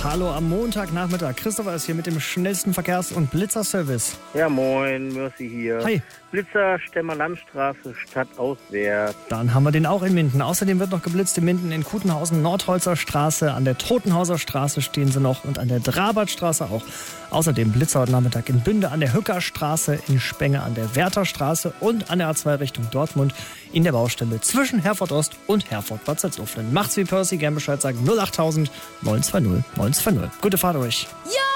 Hallo am Montagnachmittag. Christopher ist hier mit dem schnellsten Verkehrs- und Blitzerservice. Ja, moin, Mercy hier. Hi. Blitzer, Stemmer Landstraße, stadtauswärts. Dann haben wir den auch in Minden. Außerdem wird noch geblitzt in Minden, in Kutenhausen, Nordholzer Straße, an der Totenhauser Straße stehen sie noch und an der Drabertstraße auch. Außerdem Blitzer heute Nachmittag in Bünde, an der Hückerstraße, in Spenge, an der Wertherstraße und an der A2 Richtung Dortmund in der Baustelle zwischen Herford Ost und Herford-Bad Salzuflen. Macht's wie Percy, gern Bescheid sagen 08000 920 920. Gute Fahrt euch. Ja!